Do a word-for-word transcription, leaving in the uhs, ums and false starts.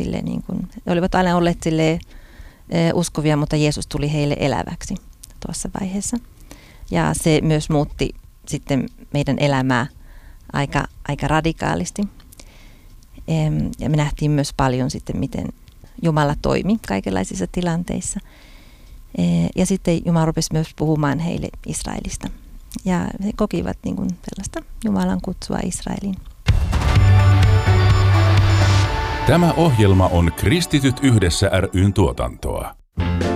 silleen niin kuin, he olivat aina olleet silleen uskovia, mutta Jeesus tuli heille eläväksi tuossa vaiheessa. Ja se myös muutti sitten meidän elämää aika, aika radikaalisti. Ja me nähtiin myös paljon sitten, miten Jumala toimi kaikenlaisissa tilanteissa. Ja sitten Jumala rupesi myös puhumaan heille Israelista. Ja he kokivat niin kuin sellaista Jumalan kutsua Israeliin. Tämä ohjelma on Kristityt yhdessä ry:n tuotantoa.